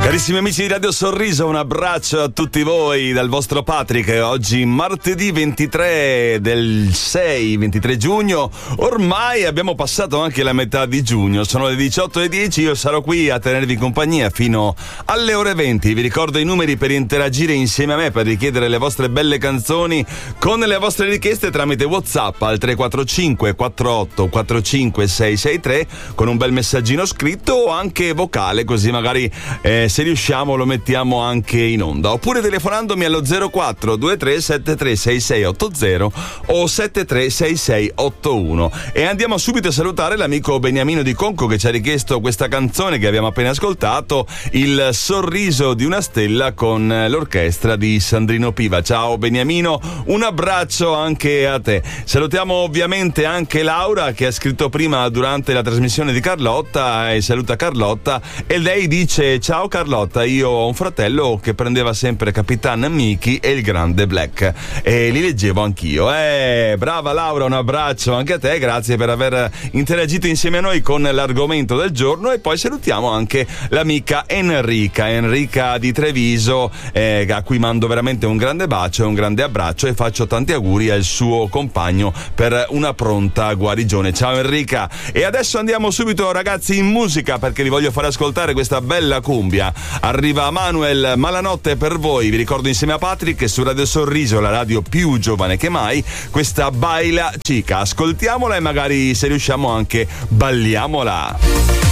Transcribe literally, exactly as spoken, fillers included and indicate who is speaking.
Speaker 1: Carissimi amici di Radio Sorriso, un abbraccio a tutti voi dal vostro Patrick. Oggi martedì ventitré del sei, ventitré giugno. Ormai abbiamo passato anche la metà di giugno. Sono le diciotto e dieci, io sarò qui a tenervi compagnia fino alle ore venti. Vi ricordo i numeri per interagire insieme a me, per richiedere le vostre belle canzoni con le vostre richieste tramite WhatsApp al tre quattro cinque quattro otto quattro cinque sei sei tre con un bel messaggino scritto o anche vocale, così magari eh, se riusciamo lo mettiamo anche in onda, oppure telefonandomi allo zero quattro due tre sette tre sei sei otto zero o sette tre sei sei otto uno. E andiamo subito a salutare l'amico Beniamino di Conco, che ci ha richiesto questa canzone che abbiamo appena ascoltato, Il sorriso di una stella, con l'orchestra di Sandrino Piva. Ciao Beniamino, un abbraccio anche a te. Salutiamo ovviamente anche Laura, che ha scritto prima durante la trasmissione di Carlotta, e saluta Carlotta, e lei dice: ciao Carlotta, io ho un fratello che prendeva sempre Capitan Mickey e il Grande Black, e li leggevo anch'io. Eh, brava Laura, un abbraccio anche a te, grazie per aver interagito insieme a noi con l'argomento del giorno. E poi salutiamo anche l'amica Enrica, Enrica di Treviso, eh, a cui mando veramente un grande bacio e un grande abbraccio, e faccio tanti auguri al suo compagno per una pronta guarigione. Ciao Enrica. E adesso andiamo subito, ragazzi, in musica, perché vi voglio fare ascoltare questa bella cumbia. Arriva Manuel, Malanotte per voi. Vi ricordo insieme a Patrick che su Radio Sorriso, la radio più giovane che mai, questa Baila Chica. Ascoltiamola e magari, se riusciamo, anche balliamola.